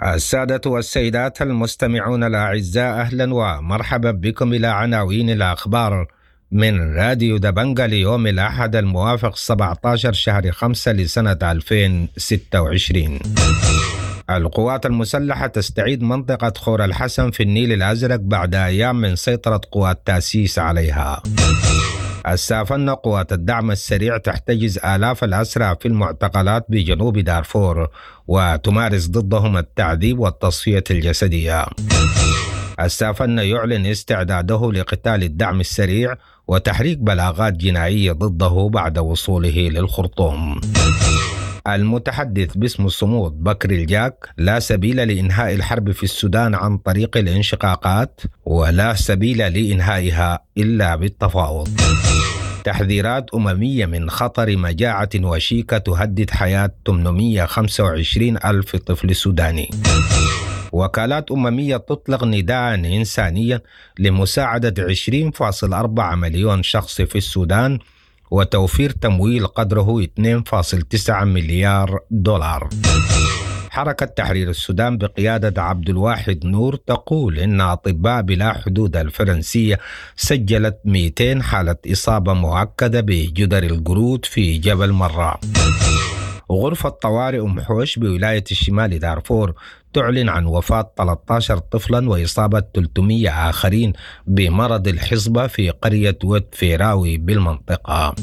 السادة والسيدات المستمعون الأعزاء، أهلا ومرحبا بكم إلى عناوين الأخبار من راديو دبنجة ليوم الأحد الموافق 17 شهر 5 لسنة 2026. القوات المسلحة تستعيد منطقة خور الحسن في النيل الأزرق بعد أيام من سيطرة قوات تأسيس عليها. السافنة قوات الدعم السريع تحتجز آلاف الأسرى في المعتقلات بجنوب دارفور وتمارس ضدهم التعذيب والتصفية الجسدية. السافنة يعلن استعداده لقتال الدعم السريع وتحريك بلاغات جنائية ضده بعد وصوله للخرطوم. المتحدث باسم الصمود بكر الجاك: لا سبيل لإنهاء الحرب في السودان عن طريق الانشقاقات، ولا سبيل لإنهائها إلا بالتفاوض. تحذيرات أممية من خطر مجاعة وشيكة تهدد حياة 825 ألف طفل سوداني. وكالات أممية تطلق نداء إنسانيا لمساعدة 20.4 مليون شخص في السودان وتوفير تمويل قدره 2.9 مليار دولار. حركة تحرير السودان بقيادة عبد الواحد نور تقول إن أطباء بلا حدود الفرنسية سجلت 200 حالة إصابة مؤكدة بجدر القرود في جبل مرة. غرفة طوارئ أم حوش بولاية الشمال دارفور تعلن عن وفاة 13 طفلا وإصابة 300 آخرين بمرض الحصبة في قرية ود فيراوي بالمنطقة.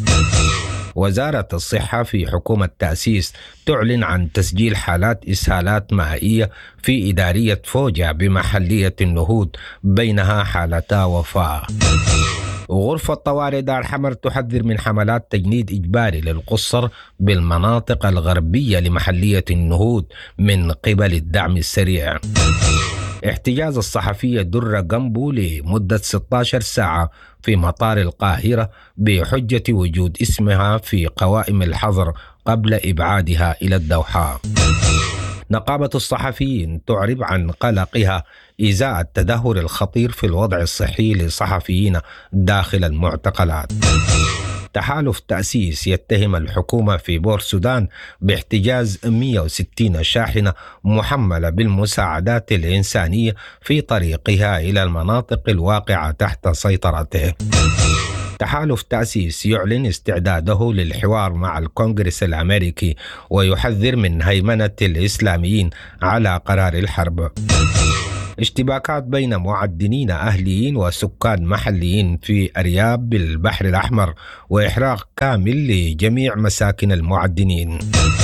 وزارة الصحة في حكومة تأسيس تعلن عن تسجيل حالات إسهالات مائية في إدارية فوجا بمحلية النهود، بينها حالتا وفاة. غرفة طوارئ دار حمر تحذر من حملات تجنيد إجباري للقصر بالمناطق الغربية لمحلية النهود من قبل الدعم السريع. احتجاز الصحفية درة جنبو لمدة 16 ساعة في مطار القاهرة بحجة وجود اسمها في قوائم الحظر قبل إبعادها إلى الدوحة. نقابة الصحفيين تعرب عن قلقها إزاء التدهور الخطير في الوضع الصحي للصحفيين داخل المعتقلات. تحالف تأسيس يتهم الحكومة في بور سودان باحتجاز 160 شاحنة محملة بالمساعدات الإنسانية في طريقها إلى المناطق الواقعة تحت سيطرته. تحالف تأسيس يعلن استعداده للحوار مع الكونغرس الأمريكي ويحذر من هيمنة الإسلاميين على قرار الحرب. اشتباكات بين معدنين أهليين وسكان محليين في أرياب بالبحر الأحمر وإحراق كامل لجميع مساكن المعدنين.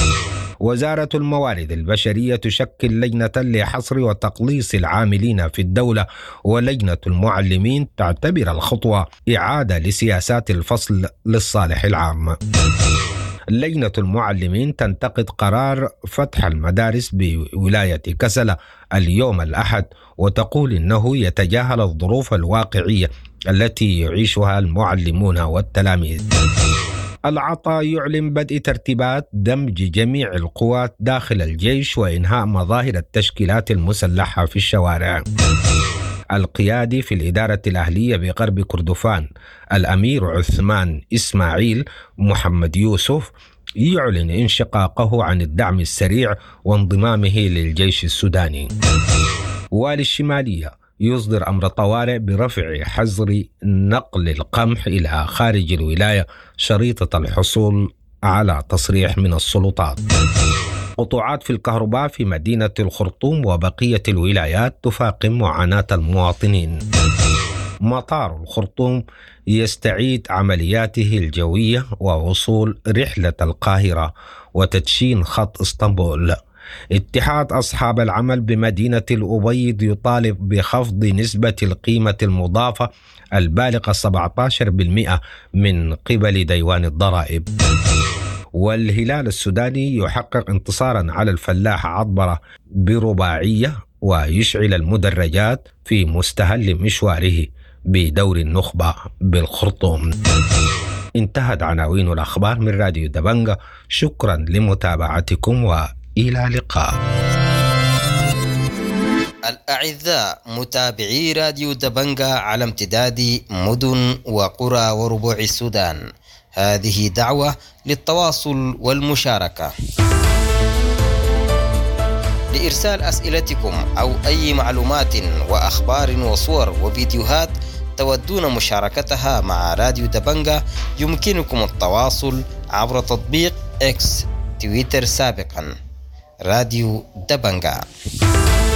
وزارة الموارد البشرية تشكل لجنة لحصر وتقليص العاملين في الدولة، ولجنة المعلمين تعتبر الخطوة إعادة لسياسات الفصل للصالح العام. لجنة المعلمين تنتقد قرار فتح المدارس بولاية كسلا اليوم الأحد وتقول إنه يتجاهل الظروف الواقعية التي يعيشها المعلمون والتلاميذ. العطاء يعلن بدء ترتيبات دمج جميع القوات داخل الجيش وإنهاء مظاهر التشكيلات المسلحة في الشوارع. القيادي في الإدارة الأهلية بغرب كردفان الأمير عثمان إسماعيل محمد يوسف يعلن انشقاقه عن الدعم السريع وانضمامه للجيش السوداني. والي الشمالية يصدر أمر طوارئ برفع حظر نقل القمح إلى خارج الولاية شريطة الحصول على تصريح من السلطات. قطوعات في الكهرباء في مدينة الخرطوم وبقية الولايات تفاقم معاناة المواطنين. مطار الخرطوم يستعيد عملياته الجوية ووصول رحلة القاهرة وتدشين خط اسطنبول. اتحاد أصحاب العمل بمدينة الأبيض يطالب بخفض نسبة القيمة المضافة البالغة 17% من قبل ديوان الضرائب. والهلال السوداني يحقق انتصارا على الفلاح عطبرة برباعية ويشعل المدرجات في مستهل مشواره بدور النخبة بالخرطوم. انتهت عناوين الأخبار من راديو دبنجة. شكرا لمتابعتكم وإلى اللقاء. الأعزاء متابعي راديو دبنجة على امتداد مدن وقرى وربوع السودان، هذه دعوة للتواصل والمشاركة. لإرسال أسئلتكم أو أي معلومات وأخبار وصور وفيديوهات تودون مشاركتها مع راديو دبنجة، يمكنكم التواصل عبر تطبيق إكس تويتر سابقا راديو دبنجة.